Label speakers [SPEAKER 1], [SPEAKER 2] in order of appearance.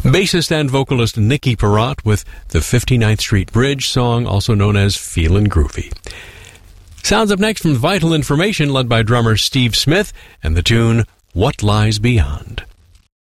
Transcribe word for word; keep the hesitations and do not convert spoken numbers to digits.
[SPEAKER 1] Bassist and vocalist Nicky Perrott with the fifty-ninth Street Bridge song, also known as Feelin' Groovy. Sounds up next from Vital Information, led by drummer Steve Smith, and the tune What Lies Beyond.